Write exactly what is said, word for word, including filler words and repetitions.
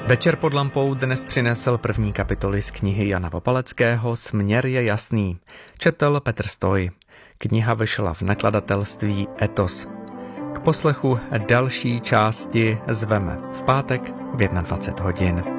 Večer pod lampou dnes přinesl první kapitoly z knihy Jana Vopaleckého Směr je jasný. Četl Petr Stoj. Kniha vyšla v nakladatelství Etos. K poslechu další části zveme v pátek v dvacet jedna hodin.